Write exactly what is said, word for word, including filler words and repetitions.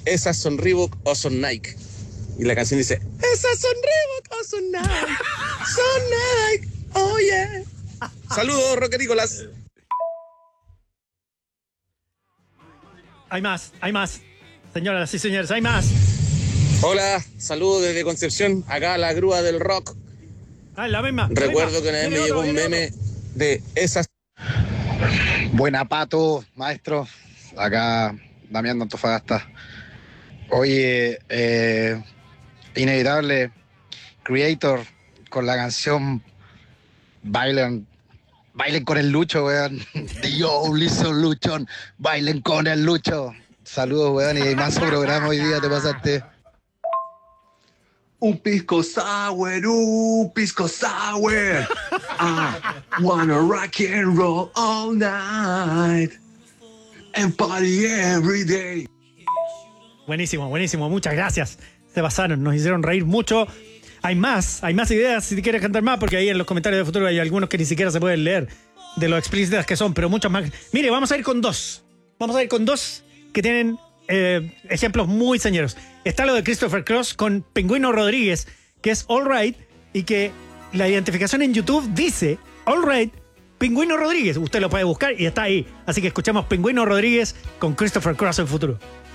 esas son Reebok o son Nike. Y la canción dice, esas son Reebok o son Nike. Son Nike, oh yeah. Saludos, Roquerícolas. Hay más, hay más. Señoras y señores, hay más. Hola, saludos desde Concepción, acá la grúa del rock. Ah, la misma. Recuerdo la misma. que una vez Viene me llegó otro, un viene meme otro. de esas. Buena, Pato, maestro. Acá, Damián de Antofagasta. Oye, eh, inevitable, Creator, con la canción Bailen, bailen con el Lucho, weón. Yo, listen, Luchón, bailen con el Lucho. Saludos, weón, y más su programa hoy día, te pasaste. Un pisco sour, un pisco sour. I wanna rock and roll all night and party every day. Buenísimo, buenísimo. Muchas gracias. Se pasaron, nos hicieron reír mucho. Hay más, hay más ideas si quieres cantar más, porque ahí en los comentarios de futuro hay algunos que ni siquiera se pueden leer de lo explícitas que son, pero muchos más. Mire, vamos a ir con dos. Vamos a ir con dos que tienen eh, ejemplos muy señeros. Está lo de Christopher Cross con Pingüino Rodríguez, que es All Right, y que la identificación en YouTube dice All Right, Pingüino Rodríguez. Usted lo puede buscar y está ahí. Así que escuchamos Pingüino Rodríguez con Christopher Cross en futuro.